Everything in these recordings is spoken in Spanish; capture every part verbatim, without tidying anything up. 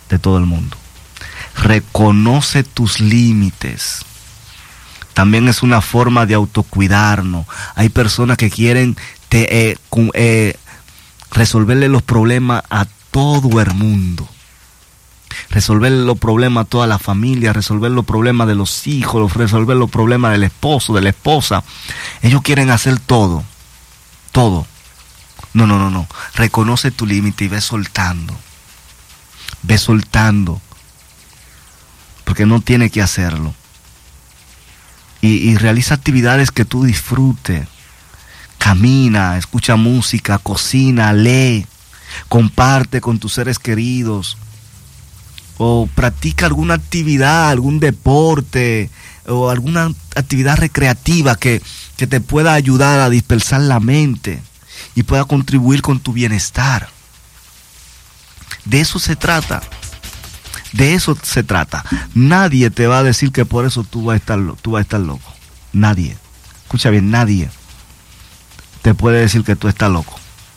de todo el mundo. Reconoce tus límites. También es una forma de autocuidarnos. Hay personas que quieren te, eh, con, eh, resolverle los problemas a todo el mundo. Resolver los problemas a toda la familia, resolver los problemas de los hijos, resolver los problemas del esposo, de la esposa. Ellos quieren hacer todo, todo. No, no, no, no. Reconoce tu límite y ve soltando. Ve soltando. Porque no tiene que hacerlo. Y, y realiza actividades que tú disfrutes. Camina, escucha música, cocina, lee, comparte con tus seres queridos. O practica alguna actividad, algún deporte o alguna actividad recreativa que, que te pueda ayudar a dispersar la mente y pueda contribuir con tu bienestar. De eso se trata. De eso se trata. Nadie te va a decir que por eso tú vas a estar, tú vas a estar loco. Nadie. Escucha bien, nadie te puede decir que tú estás loco.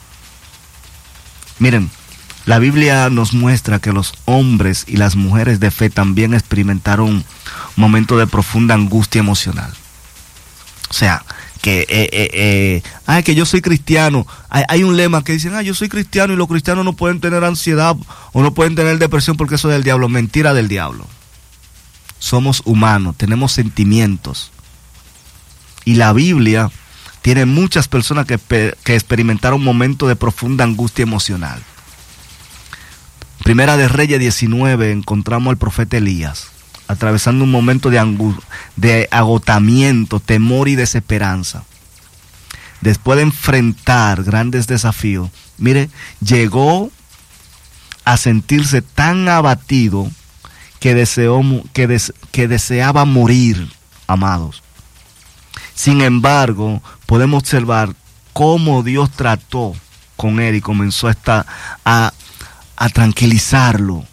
Miren, la Biblia nos muestra que los hombres y las mujeres de fe también experimentaron un momento de profunda angustia emocional. O sea, que, eh, eh, eh, ay, que yo soy cristiano. Hay, hay un lema que dicen, ah, yo soy cristiano y los cristianos no pueden tener ansiedad o no pueden tener depresión porque eso es del diablo. Mentira del diablo. Somos humanos, tenemos sentimientos. Y la Biblia tiene muchas personas que, que experimentaron un momento de profunda angustia emocional. Primera de Reyes diecinueve encontramos al profeta Elías atravesando un momento de, angu- de agotamiento, temor y desesperanza. Después de enfrentar grandes desafíos, mire, llegó a sentirse tan abatido que, deseó, que, des- que deseaba morir, amados. Sin embargo, podemos observar cómo Dios trató con él y comenzó a, estar, a a tranquilizarlo.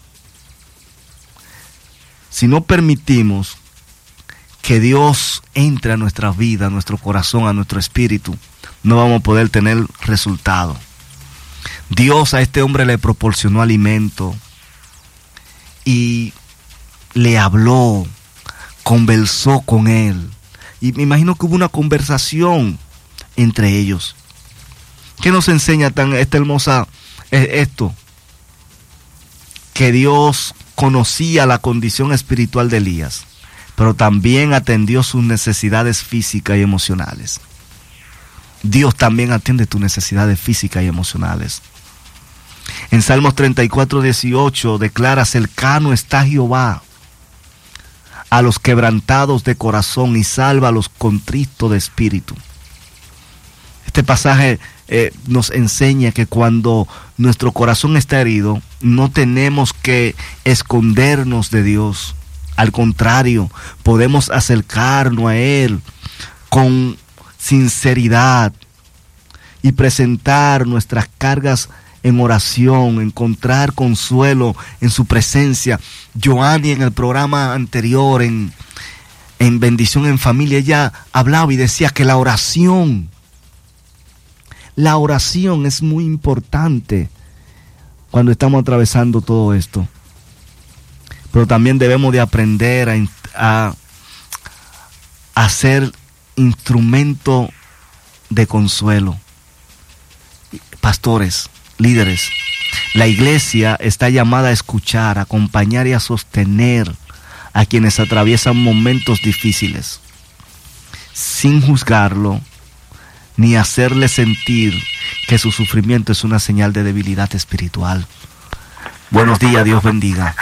Si no permitimos que Dios entre a nuestra vida, a nuestro corazón, a nuestro espíritu, no vamos a poder tener resultado. Dios a este hombre le proporcionó alimento y le habló, conversó con él. Y me imagino que hubo una conversación entre ellos. ¿Qué nos enseña tan esta hermosa esto? Que Dios conocía la condición espiritual de Elías, pero también atendió sus necesidades físicas y emocionales. Dios también atiende tus necesidades físicas y emocionales. En Salmos treinta y cuatro, dieciocho declara: cercano está Jehová a los quebrantados de corazón y salva a los contritos de espíritu. Este pasaje eh, nos enseña que cuando nuestro corazón está herido, no tenemos que escondernos de Dios. Al contrario, podemos acercarnos a Él con sinceridad y presentar nuestras cargas en oración, encontrar consuelo en su presencia. Joanny en el programa anterior, en, en Bendición en Familia, ella hablaba y decía que la oración, la oración es muy importante cuando estamos atravesando todo esto. Pero también debemos de aprender a, a, a ser instrumento de consuelo. Pastores, líderes, la iglesia está llamada a escuchar, a acompañar y a sostener a quienes atraviesan momentos difíciles, sin juzgarlo, ni hacerle sentir que su sufrimiento es una señal de debilidad espiritual. Buenos días, Dios bendiga.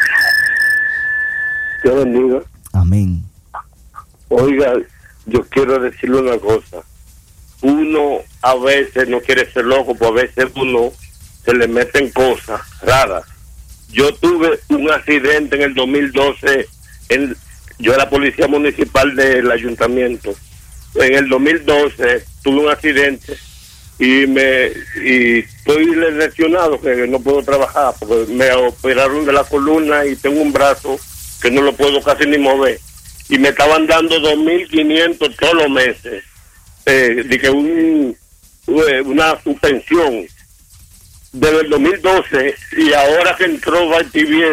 Dios bendiga. Amén. Oiga, yo quiero decirle una cosa. Uno a veces no quiere ser loco, pues a veces uno se le meten cosas raras. Yo tuve un accidente en el dos mil doce, en, yo era policía municipal del ayuntamiento. En el dos mil doce tuve un accidente y me y estoy lesionado, que no puedo trabajar porque me operaron de la columna y tengo un brazo que no lo puedo casi ni mover, y me estaban dando dos mil quinientos todos los meses eh, de que un, una suspensión desde el dos mil doce, y ahora que entró Valtivier